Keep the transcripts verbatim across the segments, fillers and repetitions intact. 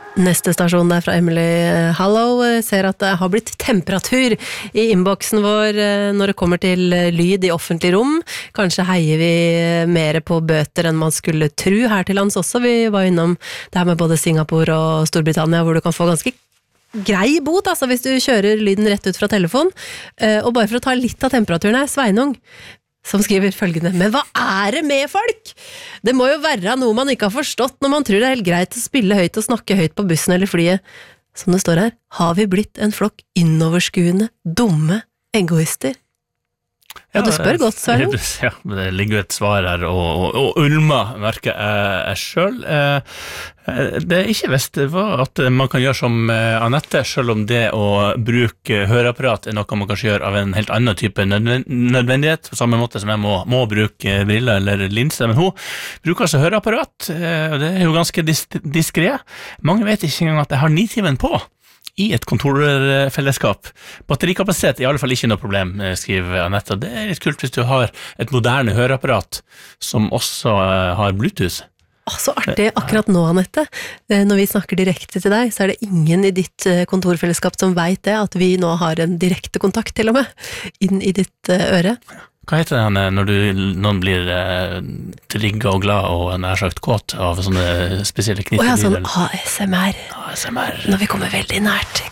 Neste stasjon der fra Emily. Hallo, ser at det har blitt temperatur i innboksen vår når det kommer til lyd i offentlig rom. Kanskje heier vi mer på bøter enn man skulle tro her til lands også. Vi var innom det her med både Singapore og Storbritannia, hvor du kan få ganske grei bot, altså hvis du kjører lyden rett ut fra telefon. Og bare for å ta litt av temperaturen her, Sveinung, som skriver følgende: men hva er det med folk? Det må jo være noe man ikke har forstått når man tror det er helt greit å spille høyt og snakke høyt på bussen eller flyet. Som det står her, har vi blitt en flokk innoverskuende, dumme egoister? Ja, du spør godt, Sveinung. Ja, det ligger jo et svar her, og, og, og Ulma merker jeg, jeg selv. Det er ikke visst at man kan gjøre som Annette, selv om det å bruke høreapparat er noe man kanskje gjør av en helt annen type nødvendighet, på samme måte som jeg må, må bruke briller eller linser, men hun bruker altså høreapparat, og det er jo ganske dis diskret. Mange vet ikke engang at jeg har nitimen på i et kontorfellesskap. Batterikapasitet er i alle fall ikke noe problem, skriver Annette. Det er litt kult hvis du har et moderne høreapparat som også har Bluetooth. Å, så artig akkurat nå, Annette. Når vi snakker direkte til deg, så er det ingen i ditt kontorfellesskap som vet det, at vi nå har en direkte kontakt til og med, inn i ditt øre. Hva heter det når du, noen blir eh, trigget og glad og nær sagt kåt av sånne spesielle knitter? Åja, sånn A S M R. A S M R. Når vi kommer veldig nært.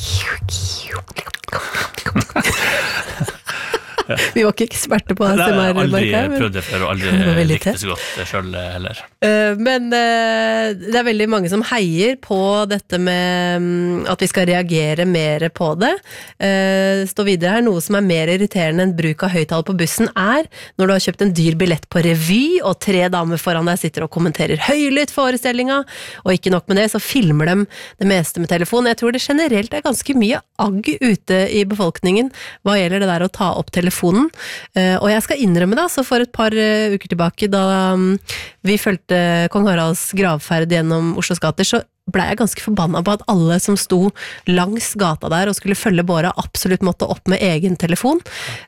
Ja. Vi var ikke eksperter på A S M R. Nei, aldri men... prøvd det før, og aldri likte det så godt det selv heller. Men det er veldig mange som heier på dette med at vi skal reagere mer på det. Det står videre her, noe som er mer irriterende enn bruk av høyttaler på bussen er når du har kjøpt en dyr billett på revy, og tre damer foran deg sitter og kommenterer høylytt forestillinga, og ikke nok med det, så filmer de det meste med telefon. Jeg tror det generelt er ganske mye agg ute i befolkningen hva gjelder det der å ta opp telefonen. Og jeg skal innrømme da, så for et par uker tilbake da vi følte Kong Haralds gravferd gjennom Oslos gater, så ble jeg ganske forbannet på at alle som sto langs gata der og skulle følge båra absolutt måtte opp med egen telefon.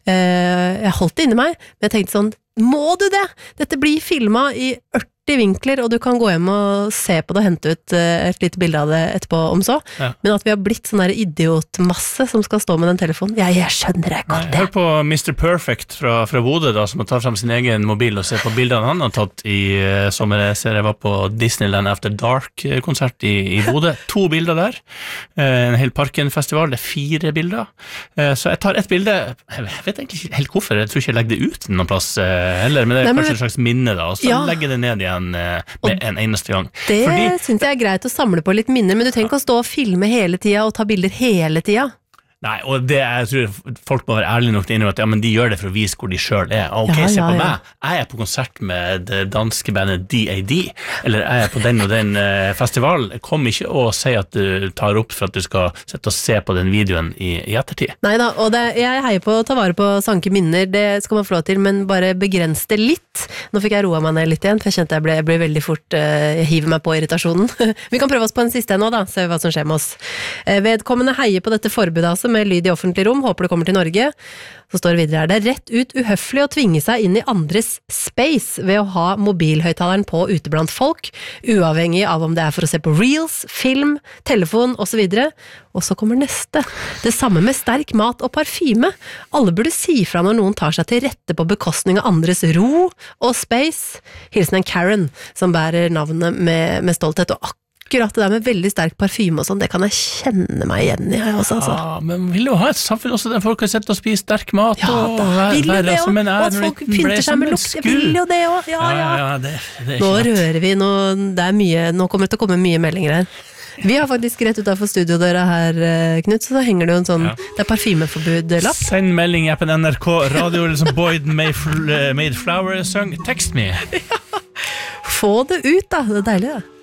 Jeg holdt det inni meg, men jeg tenkte sånn, må du det? Dette blir filmet i ørti vinkler, og du kan gå hjem og se på det og hente ut et lite bilde av det etterpå om så. Ja. Men at vi har blitt sånn der idiotmasse som skal stå med den telefonen, jeg, jeg skjønner det godt. Hør på mister Perfect fra, fra Bodø da, som har tatt frem sin egen mobil og ser på bildene han har tatt i uh, sommer. Jeg ser jeg var på Disneyland After Dark-konsert i, i Bodø. To bilder der. Uh, en hel Parken-festival, det er fire bilder. Uh, så jeg tar et bilde, jeg vet egentlig ikke helt hvorfor, jeg tror ikke jeg legger det ut noen plass uh, heller, men det er Nei, men, kanskje et slags minne da, og så ja. legger jeg det ned igjen med en eneste gang. Det Fordi, synes jeg er greit å samle på litt minner, men du trenger ikke å stå og filme hele tida og ta bilder hele tida. Nei, og det jeg tror folk må være ærlige nok til å innrømme at ja, men de gjør det for å vise hvor de selv er. Ok, ja, se på ja, ja. meg. Jeg er på konsert med det danske bandet D A D, eller jeg er på den og den festival. Kom ikke og si at du tar opp for at du skal sette og se på den videoen i, i ettertid. Neida, og det, jeg heier på å ta vare på sanke minner, det skal man få lov til, men bare begrense det litt. Nå fikk jeg roa meg ned litt igjen, for jeg kjente jeg ble, jeg ble veldig fort, jeg hiver meg på irritasjonen. Vi kan prøve oss på en siste nå da, se hva som skjer med oss. Vedkommende heier på dette forbudet altså, med lyd i offentlig rom, håper det kommer til Norge. Så står det videre her, det er rett ut uhøflig å tvinge seg inn i andres space ved å ha mobilhøyttaleren på ute blant folk, uavhengig av om det er for å se på reels, film, telefon og så videre. Og så kommer neste. Det samme med sterk mat og parfyme. Alle burde si fra når noen tar seg til rette på bekostning av andres ro og space. Hilsen en Karen som bærer navnet med, med stolthet og akkurat akkurat det der med veldig sterk parfyme og sånn, det kan jeg kjenne meg igjen i jeg også, altså. Ja, men vil du ha et samfunn også der folk kan sette og spise sterk mat ja, og vil jo det også, og at folk pynter seg med lukt, jeg vil jo det også, ja, ja. ja, ja det, det nå rører vi, nå, det er mye, nå kommer det til å komme mye meldinger her. Vi har faktisk rett utenfor studiodøra her, Knut, så henger det jo en sånn, ja. det er parfymeforbud-lapp. Send melding i appen N R K Radio, eller som Boyd Made Flower sang, text me. Få det ut da, det er deilig da.